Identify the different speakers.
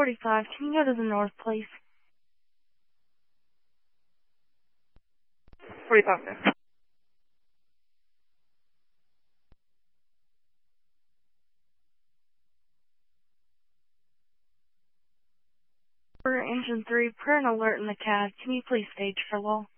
Speaker 1: 45. Can you go to the north, please?
Speaker 2: 45, sir.
Speaker 1: For engine 3, prayer and alert in the cab. Can you please stage for lull?